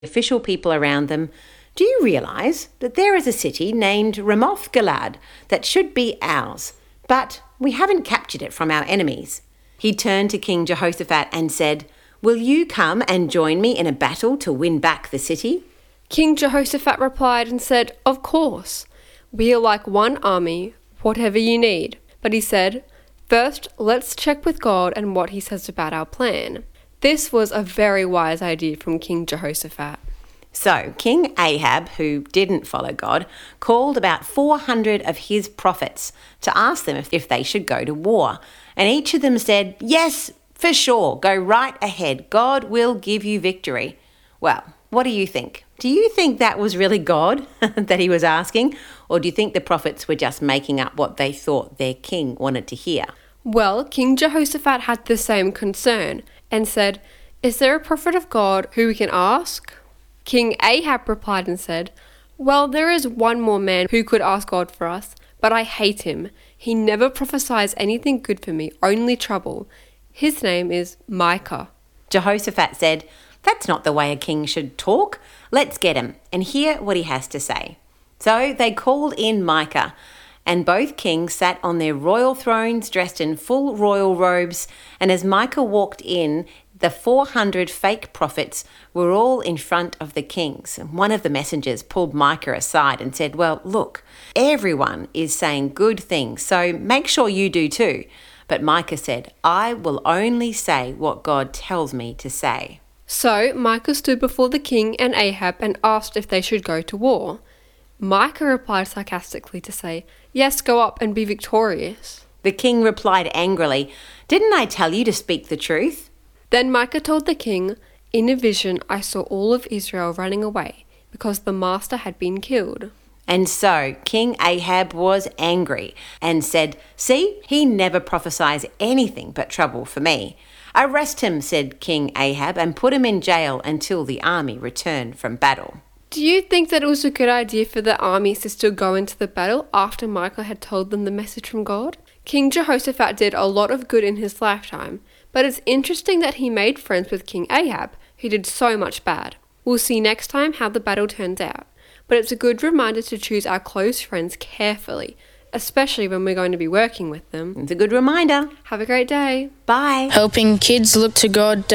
official people around them, "Do you realise that there is a city named Ramoth-Gilead that should be ours, but we haven't captured it from our enemies?" He turned to King Jehoshaphat and said, "Will you come and join me in a battle to win back the city?" King Jehoshaphat replied and said, "Of course. We are like one army, whatever you need." But he said, "First, let's check with God and what he says about our plan." This was a very wise idea from King Jehoshaphat. So King Ahab, who didn't follow God, called about 400 of his prophets to ask them if they should go to war. And each of them said, "Yes, for sure, go right ahead. God will give you victory." Well, what do you think? Do you think that was really God that he was asking? Or do you think the prophets were just making up what they thought their king wanted to hear? Well, King Jehoshaphat had the same concern and said, "Is there a prophet of God who we can ask?" King Ahab replied and said, "Well, there is one more man who could ask God for us, but I hate him. He never prophesies anything good for me, only trouble. His name is Micah." Jehoshaphat said, "That's not the way a king should talk. Let's get him and hear what he has to say." So they called in Micah, and both kings sat on their royal thrones dressed in full royal robes. And as Micah walked in, the 400 fake prophets were all in front of the kings. And one of the messengers pulled Micah aside and said, "Well, look, everyone is saying good things, so make sure you do too." But Micah said, "I will only say what God tells me to say." So Micah stood before the king and Ahab and asked if they should go to war. Micah replied sarcastically to say, "Yes, go up and be victorious." The king replied angrily, "Didn't I tell you to speak the truth?" Then Micah told the king, "In a vision I saw all of Israel running away because the master had been killed." And so King Ahab was angry and said, "See, he never prophesies anything but trouble for me." "Arrest him," said King Ahab, "and put him in jail until the army return from battle." Do you think that it was a good idea for the armies to still go into the battle after Micah had told them the message from God? King Jehoshaphat did a lot of good in his lifetime, but it's interesting that he made friends with King Ahab, who did so much bad. We'll see next time how the battle turns out, but it's a good reminder to choose our close friends carefully, especially when we're going to be working with them. It's a good reminder. Have a great day. Bye. Helping kids look to God